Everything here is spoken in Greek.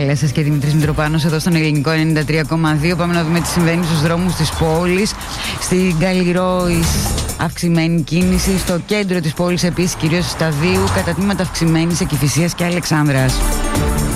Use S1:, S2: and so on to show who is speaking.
S1: Καλησπέρα σας και Δημήτρης Μητροπάνος εδώ στον Ελληνικό 93,2. Πάμε να δούμε τι συμβαίνει στους δρόμους της πόλης. Στην Καλλιρόης αυξημένη κίνηση, στο κέντρο της πόλης επίσης, κυρίως Σταδίου, κατά τμήματα αυξημένη σε Κηφισίας και Αλεξάνδρας.